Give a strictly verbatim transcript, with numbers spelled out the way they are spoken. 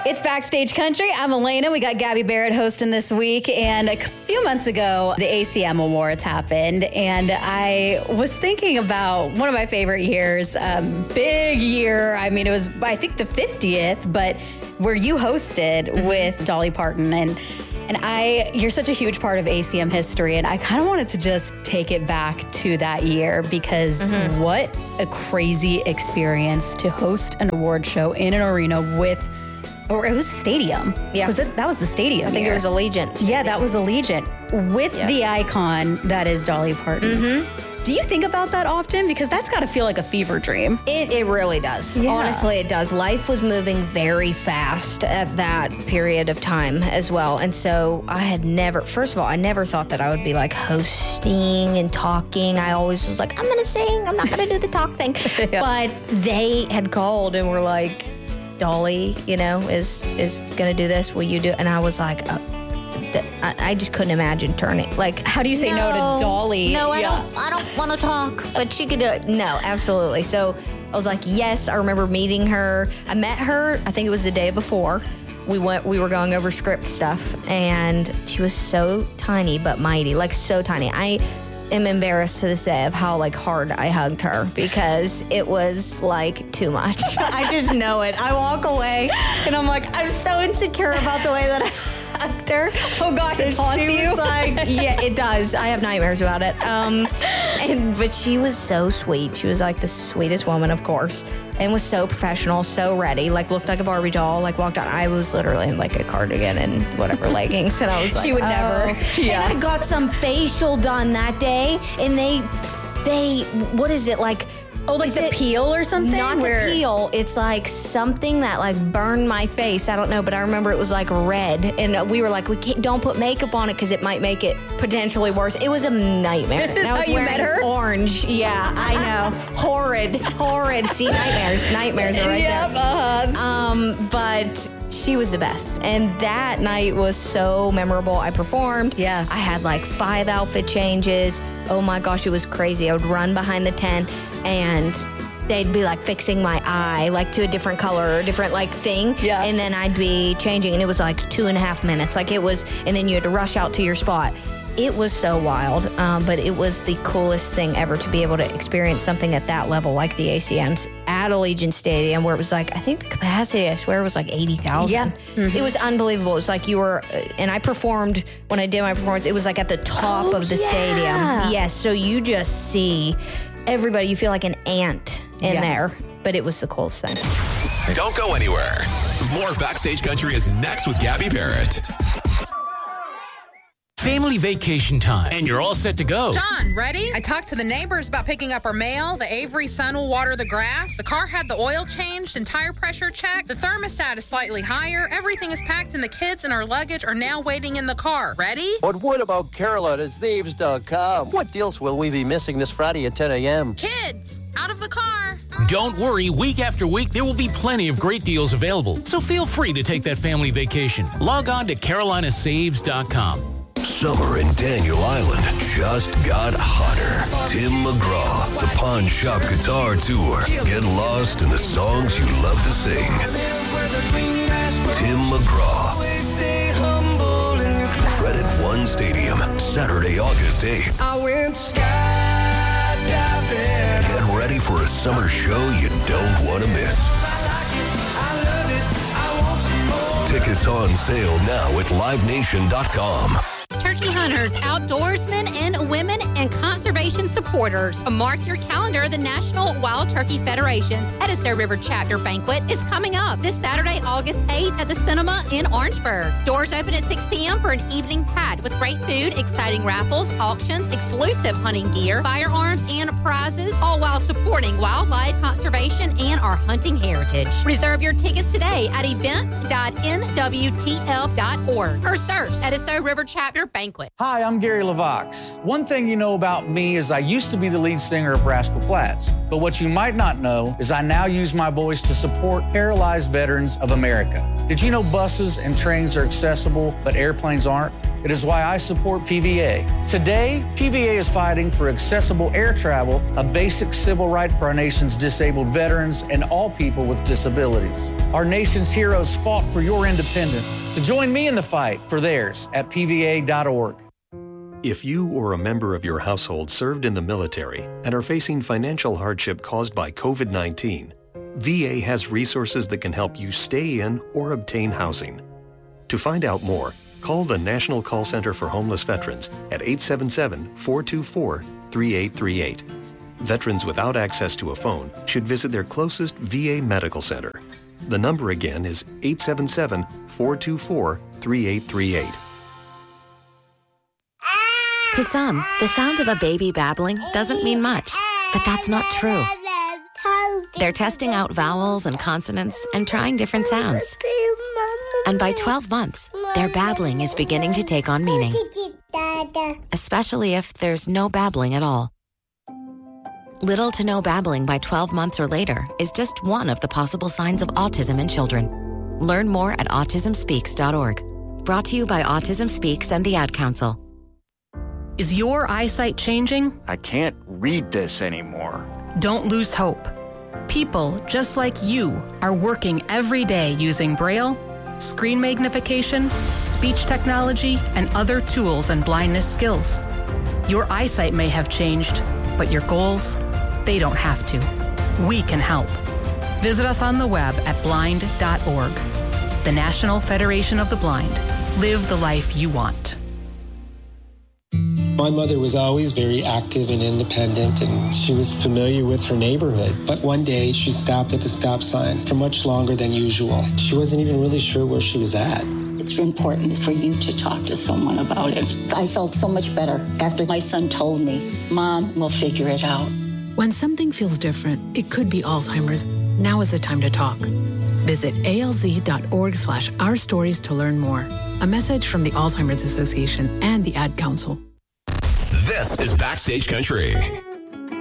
It's Backstage Country. I'm Elena. We got Gabby Barrett hosting this week. And a few months ago, the A C M Awards happened. And I was thinking about one of my favorite years. Um, big year. I mean, it was, I think, the fiftieth, but where you hosted mm-hmm. with Dolly Parton. And and I, you're such a huge part of A C M history. And I kind of wanted to just take it back to that year because mm-hmm. what a crazy experience to host an award show in an arena with Or it was Stadium. Yeah. Was it, that was the Stadium. I think year. it was Allegiant. Yeah, that was Allegiant. With yeah. the icon that is Dolly Parton. Mm-hmm. Do you think about that often? Because that's got to feel like a fever dream. It, it really does. Yeah. Honestly, it does. Life was moving very fast at that period of time as well. And so I had never, first of all, I never thought that I would be like hosting and talking. I always was like, I'm going to sing. I'm not going to do the talk thing. yeah. But they had called and were like, Dolly, you know, is is gonna do this. Will you do it? And I was like, uh, th- I, I just couldn't imagine turning. Like, how do you say no, no to Dolly? No, I yeah. don't. I don't want to talk, but she could do it. No, absolutely. So I was like, yes. I remember meeting her. I met her. I think it was the day before. We went. We were going over script stuff, and she was so tiny but mighty, like so tiny. I. am embarrassed to this day of how like hard I hugged her because it was like too much. I just know it. I walk away and I'm like, I'm so insecure about the way that I hugged her. Oh gosh, it haunts she you. Was like, yeah, it does. I have nightmares about it. Um, and but she was so sweet. She was like the sweetest woman, of course, and was so professional, so ready. Like looked like a Barbie doll. Like walked out. I was literally in like a cardigan and whatever leggings, and I was like, she would oh. never. Yeah. And I got some facial done that day, and they, they, what is it like? Oh, like the peel or something? Not Where... the peel. It's like something that like burned my face. I don't know, but I remember it was like red. And we were like, we can't, don't put makeup on it because it might make it potentially worse. It was a nightmare. This is and I was how you met her? Orange. Yeah, I know. Horrid. Horrid. See, nightmares. Nightmares are right yep, there. Uh-huh. Um, but she was the best. And that night was so memorable. I performed. Yeah. I had like five outfit changes. Oh my gosh, it was crazy. I would run behind the tent and they'd be like fixing my eye like to a different color or a different like thing. Yeah. And then I'd be changing and it was like two and a half minutes. Like it was, and then you had to rush out to your spot. It was so wild, um, but it was the coolest thing ever to be able to experience something at that level, like the A C Ms at Allegiant Stadium, where it was like, I think the capacity, I swear, was like eighty thousand. Yeah. Mm-hmm. It was unbelievable. It was like you were, and I performed, when I did my performance, it was like at the top oh, of the yeah. stadium. Yes, so you just see everybody, you feel like an ant in yeah. there, but it was the coolest thing. Don't go anywhere. More Backstage Country is next with Gabby Barrett. Family vacation time, and you're all set to go. John, ready? I talked to the neighbors about picking up our mail. The Avery sun will water the grass. The car had the oil changed and tire pressure checked. The thermostat is slightly higher. Everything is packed, and the kids and our luggage are now waiting in the car. Ready? But what about Carolina at Zaves dot com? What deals will we be missing this Friday at ten a.m.? Kids, out of the car. Don't worry, week after week, there will be plenty of great deals available. So feel free to take that family vacation. Log on to Carolina Saves dot com. Summer in Daniel Island just got hotter. Tim McGraw, the Pawn Shop Guitar Tour. Get lost in the songs you love to sing. Tim McGraw. Credit One Stadium, Saturday, August eighth. I went skydiving. Get ready for a summer show you don't want to miss. Tickets on sale now at live nation dot com. Turkey hunters, outdoorsmen, and women and conservation supporters. Mark your calendar. The National Wild Turkey Federation's Edisto River Chapter Banquet is coming up this Saturday, August eighth at the Cinema in Orangeburg. Doors open at six p.m. for an evening packed with great food, exciting raffles, auctions, exclusive hunting gear, firearms, and prizes, all while supporting wildlife conservation and our hunting heritage. Reserve your tickets today at events dot n w t f dot org or search Edisto River Chapter Banquet. Hi, I'm Gary LaVox. One thing you know about me is I used to be the lead singer of Rascal Flatts, but what you might not know is I now use my voice to support Paralyzed Veterans of America. Did you know buses and trains are accessible, but airplanes aren't? It is why I support P V A. Today, P V A is fighting for accessible air travel, a basic civil right for our nation's disabled veterans and all people with disabilities. Our nation's heroes fought for your independence. So join me in the fight for theirs at P V A dot org. If you or a member of your household served in the military and are facing financial hardship caused by covid nineteen, V A has resources that can help you stay in or obtain housing. To find out more, call the National Call Center for Homeless Veterans at eight seven seven, four two four, three eight three eight. Veterans without access to a phone should visit their closest V A medical center. The number again is eight seven seven, four two four, three eight three eight. To some, the sound of a baby babbling doesn't mean much, but that's not true. They're testing out vowels and consonants and trying different sounds. And by twelve months, their babbling is beginning to take on meaning, especially if there's no babbling at all. Little to no babbling by twelve months or later is just one of the possible signs of autism in children. Learn more at autism speaks dot org. Brought to you by Autism Speaks and the Ad Council. Is your eyesight changing? I can't read this anymore. Don't lose hope. People just like you are working every day using Braille, screen magnification, speech technology, and other tools and blindness skills. Your eyesight may have changed, but your goals, they don't have to. We can help. Visit us on the web at blind dot org. The National Federation of the Blind. Live the life you want. My mother was always very active and independent, and she was familiar with her neighborhood. But one day, she stopped at the stop sign for much longer than usual. She wasn't even really sure where she was at. It's important for you to talk to someone about it. I felt so much better after my son told me, Mom, we'll figure it out. When something feels different, it could be Alzheimer's. Now is the time to talk. Visit A L Z dot org slash our stories to learn more. A message from the Alzheimer's Association and the Ad Council. This is Backstage Country.